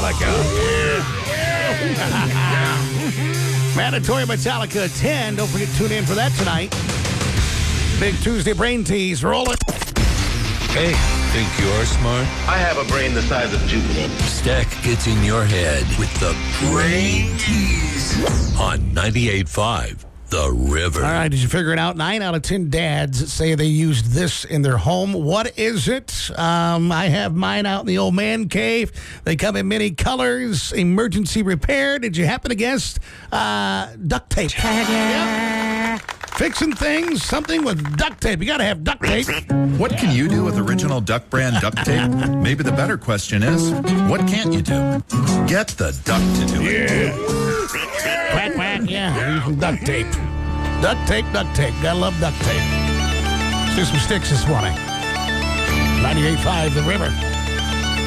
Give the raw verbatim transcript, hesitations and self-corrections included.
Metallica. Mandatory Metallica at ten. Don't forget to tune in for that tonight. Big Tuesday brain tease. Roll it. Hey, think you're smart? I have a brain the size of Jupiter. Stack gets in your head with the Brain Tease on ninety-eight point five The River. All right, did you figure it out? Nine out of ten dads say they used this in their home. What is it? Um, I have mine out in the old man cave. They come in many colors. Emergency repair. Did you happen to guess? Uh, duct tape. Yep. Fixing things, something with duct tape. You got to have duct tape. What can you do with original Duck brand duct tape? Maybe the better question is, what can't you do? Get the duck to do it. Yeah. Quack, quack. Yeah, using duct tape. Duct tape, duct tape. Gotta love duct tape. Let's do some sticks this morning. ninety-eight point five The River.